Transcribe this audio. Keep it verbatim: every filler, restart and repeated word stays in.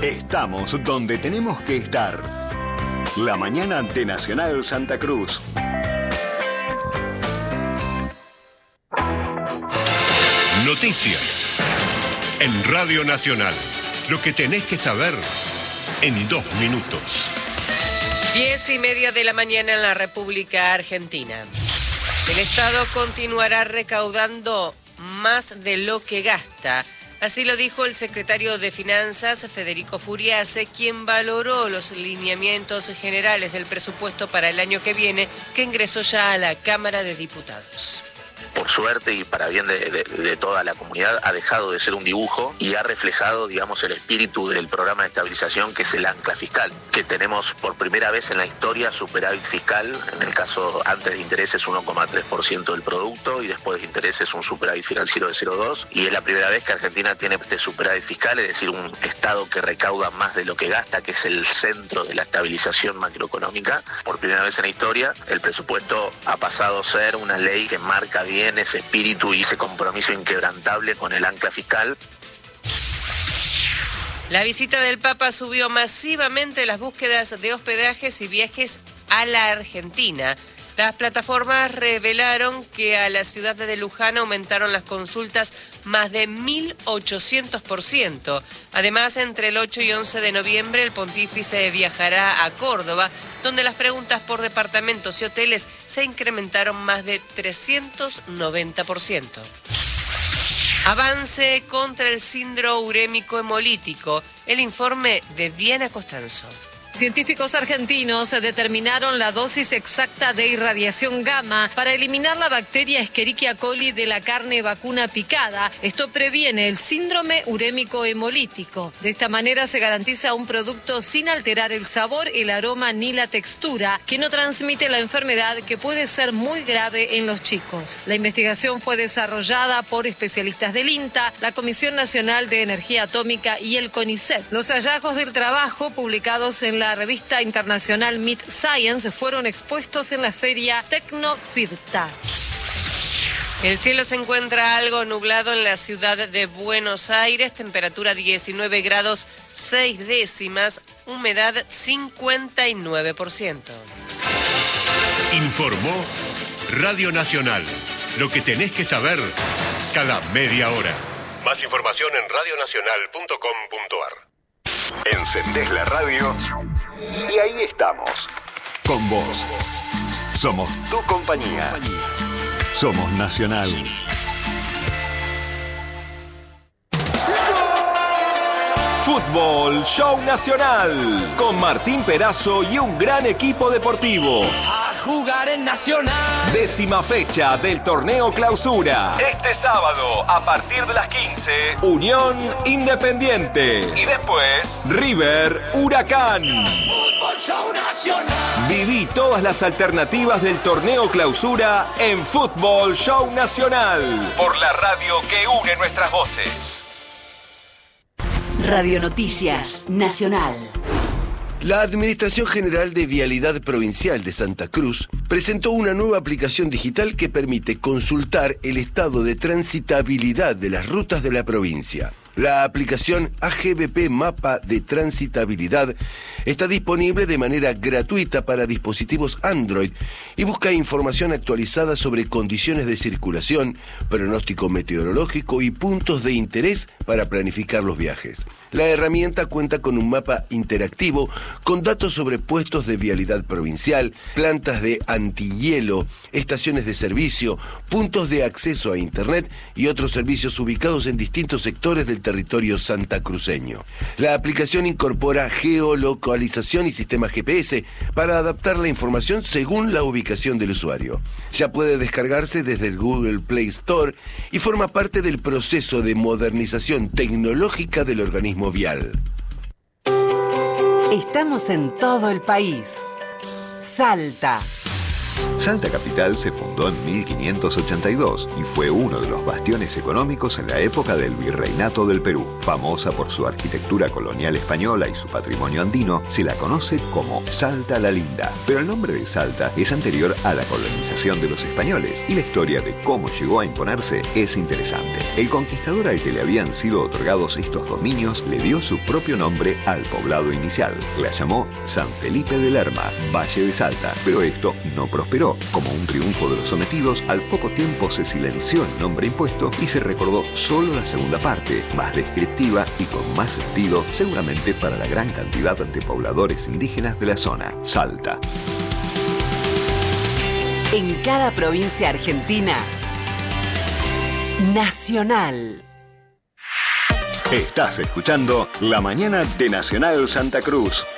Estamos donde tenemos que estar. La mañana de Nacional Santa Cruz. Noticias. En Radio Nacional. Lo que tenés que saber en dos minutos. Diez y media de la mañana en la República Argentina. El Estado continuará recaudando más de lo que gasta. Así lo dijo el secretario de Finanzas, Federico Furiase, quien valoró los lineamientos generales del presupuesto para el año que viene, que ingresó ya a la Cámara de Diputados. Por suerte y para bien de, de, de toda la comunidad, ha dejado de ser un dibujo y ha reflejado, digamos, el espíritu del programa de estabilización, que es el ancla fiscal, que tenemos por primera vez en la historia superávit fiscal, en el caso antes de intereses uno coma tres por ciento del producto y después de intereses un superávit financiero de cero coma dos, y es la primera vez que Argentina tiene este superávit fiscal, es decir, un Estado que recauda más de lo que gasta, que es el centro de la estabilización macroeconómica. Por primera vez en la historia, el presupuesto ha pasado a ser una ley que marca bien ese espíritu y ese compromiso inquebrantable con el ancla fiscal. La visita del Papa subió masivamente las búsquedas de hospedajes y viajes a la Argentina. Las plataformas revelaron que a la ciudad de Luján aumentaron las consultas más de mil ochocientos por ciento. Además, entre el ocho y once de noviembre, el pontífice viajará a Córdoba, donde las preguntas por departamentos y hoteles se incrementaron más de trescientos noventa por ciento. Avance contra el síndrome urémico hemolítico. El informe de Diana Costanzo. Científicos argentinos determinaron la dosis exacta de irradiación gamma para eliminar la bacteria Escherichia coli de la carne vacuna picada. Esto previene el síndrome urémico hemolítico. De esta manera se garantiza un producto sin alterar el sabor, el aroma ni la textura, que no transmite la enfermedad, que puede ser muy grave en los chicos. La investigación fue desarrollada por especialistas del INTA, la Comisión Nacional de Energía Atómica y el CONICET. Los hallazgos del trabajo, publicados en la La revista internacional Mid Science, fueron expuestos en la feria Tecnofirta. El cielo se encuentra algo nublado en la ciudad de Buenos Aires, temperatura diecinueve grados seis décimas, humedad cincuenta y nueve por ciento. Informó Radio Nacional. Lo que tenés que saber cada media hora. Más información en radio nacional punto com punto a r. Encendés la radio y ahí estamos, con vos. Somos tu compañía. Somos Nacional. Fútbol Show Nacional, con Martín Perazo y un gran equipo deportivo. A jugar en Nacional. Décima fecha del torneo Clausura. Este sábado, a partir de las quince, Unión Independiente. Y después, River Huracán. Fútbol Show Nacional. Viví todas las alternativas del torneo Clausura en Fútbol Show Nacional. Por la radio que une nuestras voces. Radio Noticias Nacional. La Administración General de Vialidad Provincial de Santa Cruz presentó una nueva aplicación digital que permite consultar el estado de transitabilidad de las rutas de la provincia. La aplicación A G V P Mapa de Transitabilidad está disponible de manera gratuita para dispositivos Android y busca información actualizada sobre condiciones de circulación, pronóstico meteorológico y puntos de interés para planificar los viajes. La herramienta cuenta con un mapa interactivo con datos sobre puestos de vialidad provincial, plantas de antihielo, estaciones de servicio, puntos de acceso a Internet y otros servicios ubicados en distintos sectores del territorio santacruceño. La aplicación incorpora geolocalización y sistema G P S para adaptar la información según la ubicación del usuario. Ya puede descargarse desde el Google Play Store y forma parte del proceso de modernización tecnológica del organismo vial. Estamos en todo el país. Salta. Salta Capital se fundó en mil quinientos ochenta y dos y fue uno de los bastiones económicos en la época del Virreinato del Perú. Famosa por su arquitectura colonial española y su patrimonio andino, se la conoce como Salta la Linda. Pero el nombre de Salta es anterior a la colonización de los españoles y la historia de cómo llegó a imponerse es interesante. El conquistador al que le habían sido otorgados estos dominios le dio su propio nombre al poblado inicial. La llamó San Felipe de Lerma, Valle de Salta, pero esto no prosperó. Como un triunfo de los sometidos, al poco tiempo se silenció el nombre impuesto y se recordó solo la segunda parte, más descriptiva y con más sentido, seguramente para la gran cantidad de pobladores indígenas de la zona, Salta. En cada provincia argentina, Nacional. Estás escuchando La Mañana de Nacional Santa Cruz.